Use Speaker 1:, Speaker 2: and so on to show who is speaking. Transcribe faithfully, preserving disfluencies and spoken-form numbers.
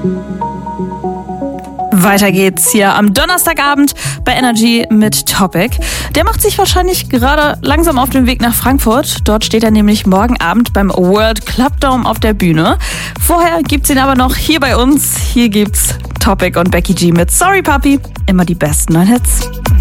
Speaker 1: Weiter geht's hier am Donnerstagabend bei Energy mit Topic. Der macht sich wahrscheinlich gerade langsam auf den Weg nach Frankfurt. Dort steht er nämlich morgen Abend beim World Club Dome auf der Bühne. Vorher gibt's ihn aber noch hier bei uns. Hier gibt's Topic und Becky G mit Sorry Papi. Immer die besten neuen Hits.